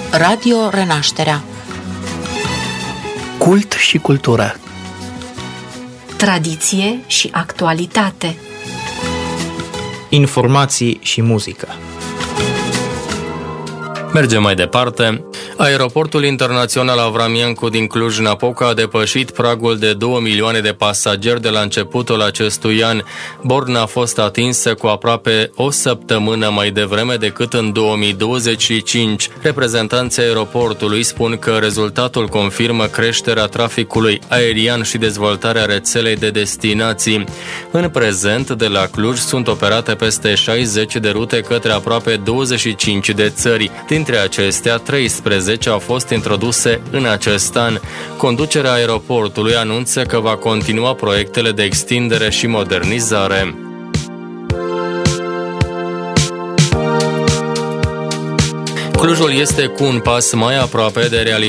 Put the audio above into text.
Radio Renașterea. Cult și cultură. Tradiție și actualitate. Informații și muzică. Mergem mai departe. Aeroportul internațional Avram Iancu din Cluj-Napoca a depășit pragul de 2 milioane de pasageri de la începutul acestui an. Borna a fost atinsă cu aproape o săptămână mai devreme decât în 2025. Reprezentanții aeroportului spun că rezultatul confirmă creșterea traficului aerian și dezvoltarea rețelei de destinații. În prezent, de la Cluj sunt operate peste 60 de rute către aproape 25 de țări. Dintre acestea, 13 au fost introduse în acest an. Conducerea aeroportului anunță că va continua proiectele de extindere și modernizare. Clujul este cu un pas mai aproape de realizare